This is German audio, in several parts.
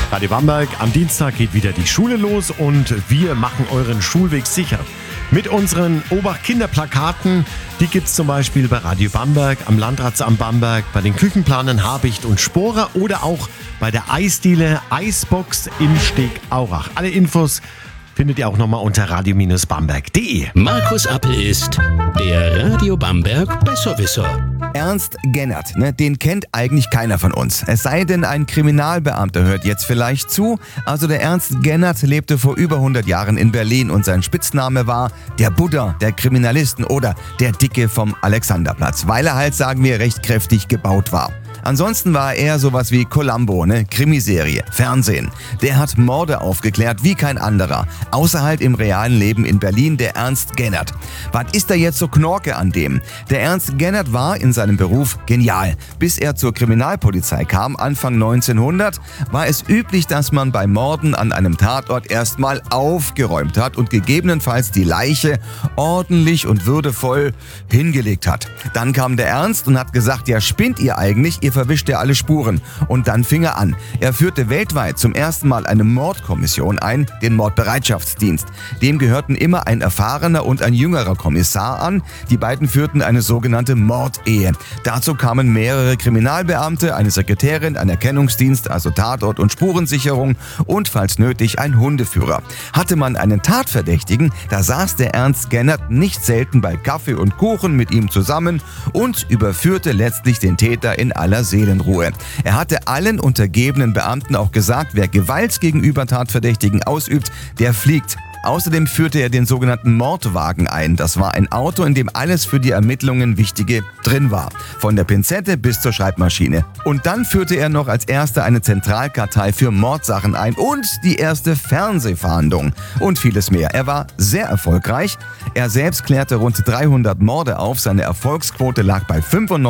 Radio Bamberg, am Dienstag geht wieder die Schule los und wir machen euren Schulweg sicher. Mit unseren Obacht-Kinderplakaten, die gibt's zum Beispiel bei Radio Bamberg, am Landratsamt Bamberg, bei den Küchenplanern Habicht und Sporer oder auch bei der Eisdiele Eisbox in Steg-Aurach. Alle Infos findet ihr auch nochmal unter radio-bamberg.de. Markus Appel ist der Radio Bamberg Besserwisser. Ernst Gennert, den kennt eigentlich keiner von uns. Es sei denn, ein Kriminalbeamter hört jetzt vielleicht zu. Also der Ernst Gennert lebte vor über 100 Jahren in Berlin und sein Spitzname war der Buddha der Kriminalisten oder der Dicke vom Alexanderplatz, weil er halt, sagen wir, recht kräftig gebaut war. Ansonsten war er eher sowas wie Columbo, Krimiserie, Fernsehen. Der hat Morde aufgeklärt wie kein anderer. Außer halt im realen Leben in Berlin, der Ernst Gennert. Was ist da jetzt so Knorke an dem? Der Ernst Gennert war in seinem Beruf genial. Bis er zur Kriminalpolizei kam, Anfang 1900, war es üblich, dass man bei Morden an einem Tatort erstmal aufgeräumt hat und gegebenenfalls die Leiche ordentlich und würdevoll hingelegt hat. Dann kam der Ernst und hat gesagt, ja, spinnt ihr eigentlich? Ihr verwischt ja alle Spuren. Und dann fing er an. Er führte weltweit zum ersten Mal eine Mordkommission ein, den Mordbereitschaftsdienst. Dem gehörten immer ein erfahrener und ein jüngerer Kommissar an. Die beiden führten eine sogenannte Mordehe. Dazu kamen mehrere Kriminalbeamte, eine Sekretärin, ein Erkennungsdienst, also Tatort- und Spurensicherung und, falls nötig, ein Hundeführer. Hatte man einen Tatverdächtigen, da saß der Ernst Gennert nicht selten bei Kaffee und Kuchen mit ihm zusammen und überführte letztlich den Täter in aller Seelenruhe. Er hatte allen untergebenen Beamten auch gesagt, wer Gewalt gegenüber Tatverdächtigen ausübt, der fliegt. Außerdem führte er den sogenannten Mordwagen ein. Das war ein Auto, in dem alles für die Ermittlungen Wichtige drin war. Von der Pinzette bis zur Schreibmaschine. Und dann führte er noch als erster eine Zentralkartei für Mordsachen ein und die erste Fernsehfahndung. Und vieles mehr. Er war sehr erfolgreich. Er selbst klärte rund 300 Morde auf. Seine Erfolgsquote lag bei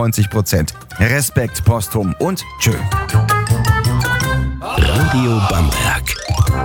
95%. Respekt posthum und tschö. Radio Bamberg.